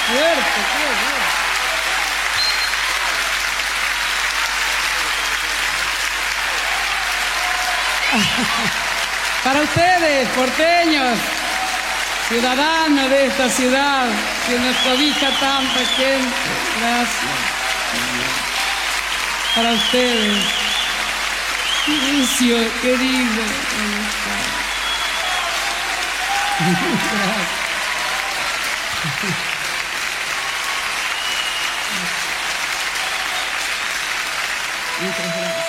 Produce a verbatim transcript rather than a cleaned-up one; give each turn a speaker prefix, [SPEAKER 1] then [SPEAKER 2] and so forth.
[SPEAKER 1] fuerte, qué bien. Para ustedes, porteños, ciudadanos de esta ciudad, que nos cobija tan pequeña, gracias. Para ustedes, Lucio, querido, gracias. Muchas gracias.